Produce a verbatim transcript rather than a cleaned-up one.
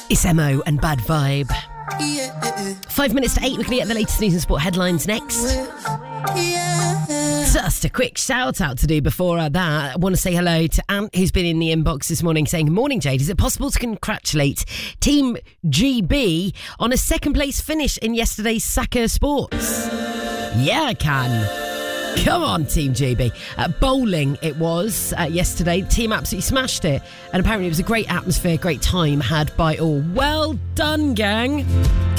It's M O and Bad Vibe. Five minutes to eight, we're going to get the latest news and sport headlines next. Just a quick shout out to do before that. I want to say hello to Ant, who's been in the inbox this morning saying, "Good morning, Jade. Is it possible to congratulate Team G B on a second place finish in yesterday's Soccer Sports?" Yeah, I can. Come on, Team G B. Uh, bowling it was uh, yesterday. The team absolutely smashed it. And apparently it was a great atmosphere, great time had by all. Well done, gang.